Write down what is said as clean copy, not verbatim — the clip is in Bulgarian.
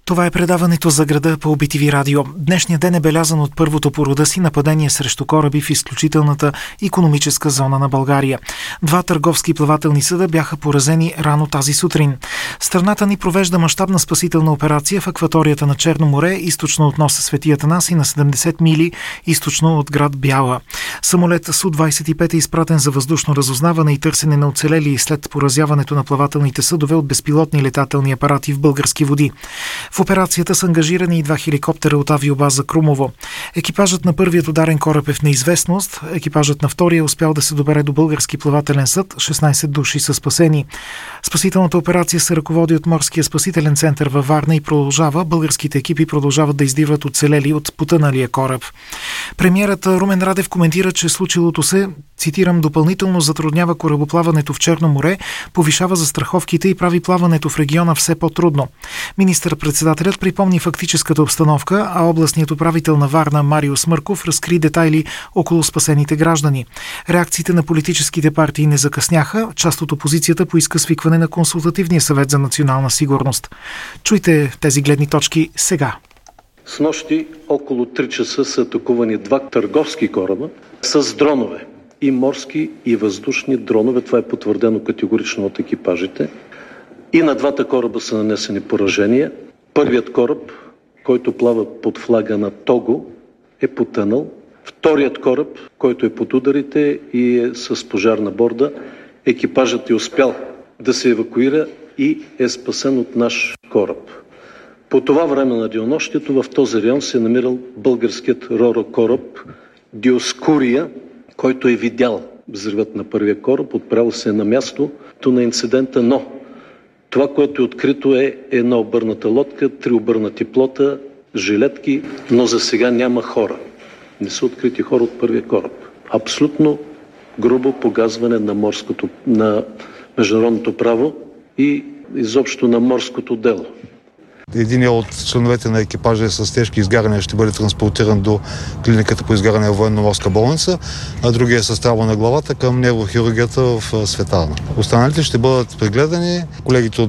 Това е предаването за града по BTV Радио. Днешният ден е белязан от първото по рода си нападение срещу кораби в изключителната икономическа зона на България. 2 търговски плавателни съда бяха поразени рано тази сутрин. Страната ни провежда мащабна спасителна операция в акваторията на Черно море, източно от носа Свети Атанаси, на 70 мили източно от град Бяла. Самолет Су-25 е изпратен за въздушно разузнаване и търсене на оцелели след поразяването на плавателните съдове от безпилотни летателни апарати в български води. В операцията са ангажирани и 2 хеликоптера от авиобаза Крумово. Екипажът на първият ударен кораб е в неизвестност. Екипажът на втория е успял да се добере до български плавателен съд. 16 души са спасени. Спасителната операция се ръководи от Морския спасителен център във Варна и продължава. Българските екипи продължават да издирват оцелели от потъналия кораб. Премиерът Румен Радев коментира, че случилото се, цитирам, допълнително затруднява корабоплаването в Черно море, повишава застраховките и прави плаването в региона все по-трудно. Министър-председателят припомни фактическата обстановка, а областният управител на Варна Марио Смърков разкри детайли около спасените граждани. Реакциите на политическите партии не закъсняха. Част от опозицията поиска свикване на Консултативния съвет за национална сигурност. Чуйте тези гледни точки сега. Снощи около 3 часа са атакувани 2 търговски кораба с дронове. И морски, и въздушни дронове. Това е потвърдено категорично от екипажите. И на 2 кораба са нанесени поражения. Първият кораб, който плава под флага на Того, е потънал. Вторият кораб, който е под ударите и е с пожар на борда, екипажът е успял да се евакуира и е спасен от наш кораб. По това време на денонощието в този район се е намирал българският ро-ро кораб Диоскурия, който е видял взривът на първия кораб, отправил се на мястото на инцидента, но това, което е открито, е една обърната лодка, 3 обърнати плота, жилетки, но за сега няма хора. Не са открити хора от първия кораб. Абсолютно грубо погазване на международното право и изобщо на морското дело. Единият от членовете на екипажа е с тежки изгаряния, ще бъде транспортиран до клиниката по изгаряне в военно-морска болница, а другия е с травма на главата към неврохирургията в Светарна. Останалите ще бъдат прегледани. Колегите от